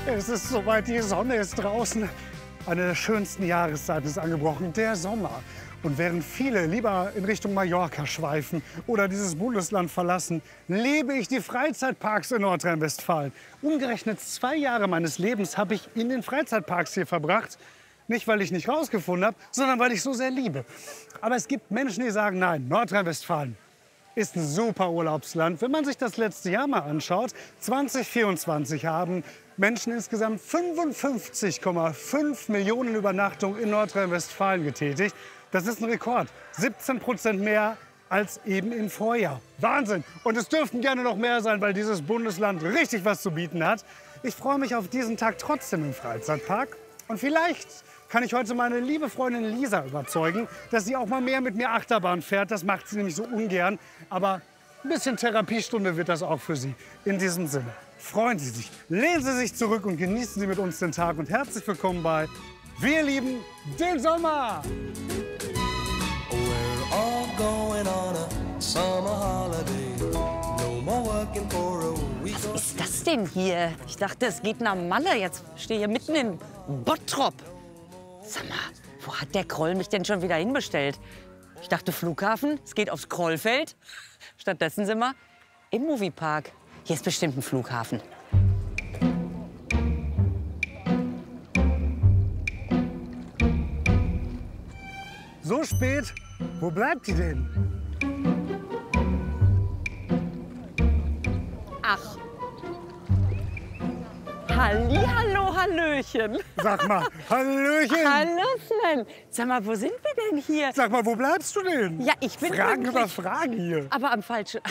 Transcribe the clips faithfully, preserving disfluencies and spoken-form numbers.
Es ist soweit, die Sonne ist draußen. Eine der schönsten Jahreszeiten ist angebrochen, der Sommer. Und während viele lieber in Richtung Mallorca schweifen oder dieses Bundesland verlassen, lebe ich die Freizeitparks in Nordrhein-Westfalen. Umgerechnet zwei Jahre meines Lebens habe ich in den Freizeitparks hier verbracht. Nicht, weil ich nicht rausgefunden habe, sondern weil ich so sehr liebe. Aber es gibt Menschen, die sagen, nein, Nordrhein-Westfalen ist ein super Urlaubsland. Wenn man sich das letzte Jahr mal anschaut, zwanzig vierundzwanzig haben Menschen insgesamt fünfundfünfzig Komma fünf Millionen Übernachtungen in Nordrhein-Westfalen getätigt. Das ist ein Rekord. siebzehn Prozent mehr als eben im Vorjahr. Wahnsinn! Und es dürften gerne noch mehr sein, weil dieses Bundesland richtig was zu bieten hat. Ich freue mich auf diesen Tag trotzdem im Freizeitpark. Und vielleicht kann ich heute meine liebe Freundin Lisa überzeugen, dass sie auch mal mehr mit mir Achterbahn fährt. Das macht sie nämlich so ungern. Aber ein bisschen Therapiestunde wird das auch für sie. In diesem Sinne, freuen Sie sich, lehnen Sie sich zurück und genießen Sie mit uns den Tag. Und herzlich willkommen bei Wir lieben den Sommer! We're all going on a summer holiday. No more working for a week. Was ist das denn hier? Ich dachte, es geht nach Malle. Jetzt stehe ich hier mitten in Bottrop. Sag mal, wo hat der Kroll mich denn schon wieder hinbestellt? Ich dachte Flughafen, es geht aufs Krollfeld. Stattdessen sind wir im Moviepark. Hier ist bestimmt ein Flughafen. So spät? Wo bleibt die denn? Ach. Hallihallo, Hallöchen. Sag mal, Hallöchen! Hallo Sven. Sag mal, wo sind wir denn hier? Sag mal, wo bleibst du denn? Ja, ich bin Fragen pünktlich. über Fragen hier. Aber am falschen...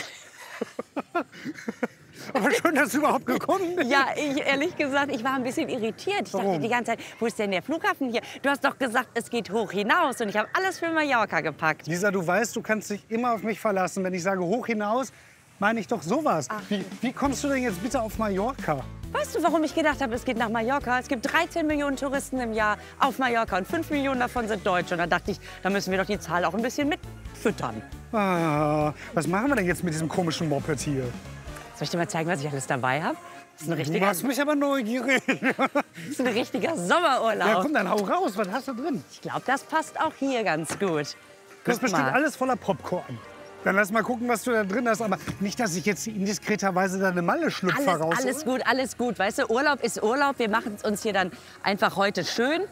Aber schön, dass du überhaupt gekommen bist. Ja, ich, ehrlich gesagt, ich war ein bisschen irritiert. Ich dachte Warum? die ganze Zeit, wo ist denn der Flughafen hier? Du hast doch gesagt, es geht hoch hinaus und ich habe alles für Mallorca gepackt. Lisa, du weißt, du kannst dich immer auf mich verlassen. Wenn ich sage hoch hinaus, meine ich doch sowas. Wie, wie kommst du denn jetzt bitte auf Mallorca? Weißt du, warum ich gedacht habe, es geht nach Mallorca? Es gibt dreizehn Millionen Touristen im Jahr auf Mallorca und fünf Millionen davon sind Deutsche. Und da dachte ich, da müssen wir doch die Zahl auch ein bisschen mitfüttern. Ah, was machen wir denn jetzt mit diesem komischen Moped hier? Soll ich dir mal zeigen, was ich alles dabei habe? Das ist ein Du richtiger, machst mich aber neugierig. das ist ein richtiger Sommerurlaub. Ja, komm, dann hau raus. Was hast du drin? Ich glaube, das passt auch hier ganz gut. Das ist Guck bestimmt mal. alles voller Popcorn. Dann lass mal gucken, was du da drin hast. Aber nicht, dass ich jetzt indiskrederweise deine Malle-Schlüpfer Alles, raus... alles gut, alles gut. Weißt du, Urlaub ist Urlaub. Wir machen es uns hier dann einfach heute schön.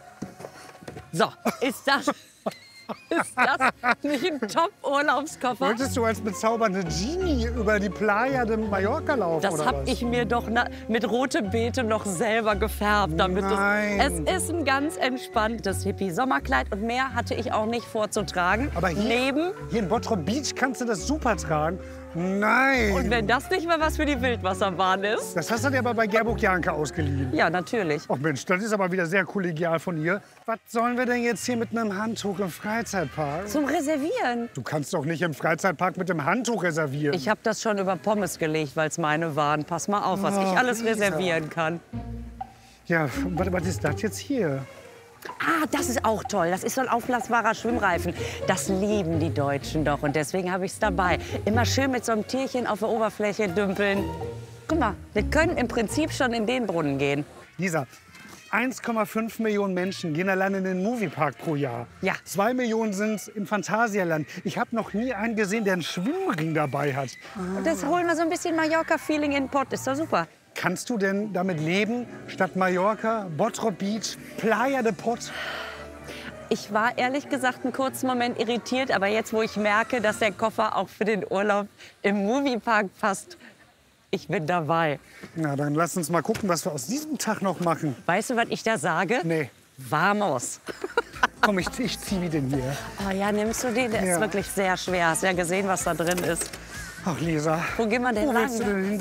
So, ist das, ist das nicht ein Top-Urlaubskoffer? Wolltest du als bezaubernde Genie über die Playa de Mallorca laufen, Das oder habe was? ich mir doch na, mit rotem Beete noch selber gefärbt. Damit Nein. Es, es ist ein ganz entspanntes Hippie-Sommerkleid und mehr hatte ich auch nicht vorzutragen. Aber hier, Neben, hier in Bottrop Beach kannst du das super tragen. Nein! und wenn das nicht mal was für die Wildwasserbahn ist. Das hast du dir aber bei Gerburg Janke ausgeliehen. Ja, natürlich. Ach Mensch, das ist aber wieder sehr kollegial von ihr. Was sollen wir denn jetzt hier mit einem Handtuch im Freizeitpark? Zum Reservieren. Du kannst doch nicht im Freizeitpark mit dem Handtuch reservieren. Ich habe das schon über Pommes gelegt, weil es meine waren. Pass mal auf, was ich Ach, alles Lisa. reservieren kann. Ja, was, was ist das jetzt hier? Ah, das ist auch toll. Das ist so ein aufblasbarer Schwimmreifen. Das lieben die Deutschen doch und deswegen habe ich es dabei. Immer schön mit so einem Tierchen auf der Oberfläche dümpeln. Guck mal, wir können im Prinzip schon in den Brunnen gehen. Lisa, eins Komma fünf Millionen Menschen gehen allein in den Moviepark pro Jahr. Ja. Zwei Millionen sind im Phantasialand. Ich habe noch nie einen gesehen, der einen Schwimmring dabei hat. Und das holen wir so ein bisschen Mallorca-Feeling in den Pott. Ist doch super. Kannst du denn damit leben, statt Mallorca, Bottrop Beach, Playa de Pott? Ich war ehrlich gesagt einen kurzen Moment irritiert, aber jetzt, wo ich merke, dass der Koffer auch für den Urlaub im Moviepark passt, ich bin dabei. Na, dann lass uns mal gucken, was wir aus diesem Tag noch machen. Weißt du, was ich da sage? Nee. Vamos. Komm, ich, ich zieh wie den hier. Oh ja, nimmst du den? Der Ja. ist wirklich sehr schwer. Hast ja gesehen, was da drin ist. Ach, Lisa. Wo gehen wir denn Wo lang? willst du denn hin?